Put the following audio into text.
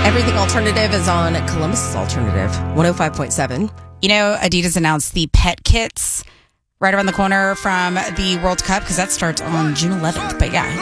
Everything Alternative is on Columbus's Alternative, 105.7. You know, Adidas announced the pet kits right around the corner from the World Cup because that starts on June 11th. But yeah,